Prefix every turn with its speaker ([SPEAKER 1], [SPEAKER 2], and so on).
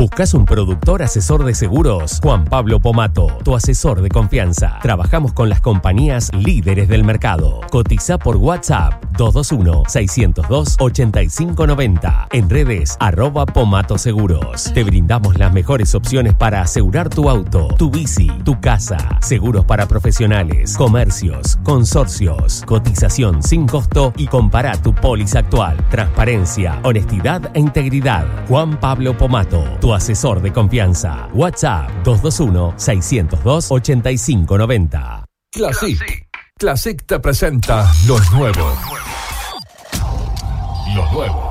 [SPEAKER 1] ¿Buscas un productor asesor de seguros? Juan Pablo Pomato, tu asesor de confianza. Trabajamos con las compañías líderes del mercado. Cotiza por WhatsApp 221-602-8590. En redes @Pomato Seguros. Te brindamos las mejores opciones para asegurar tu auto, tu bici, tu casa. Seguros para profesionales, comercios, consorcios. Cotización sin costo y compara tu póliza actual. Transparencia, honestidad e integridad. Juan Pablo Pomato, tu asesor de confianza. WhatsApp 221-602-8590.
[SPEAKER 2] Classic te presenta los nuevos. Los nuevos.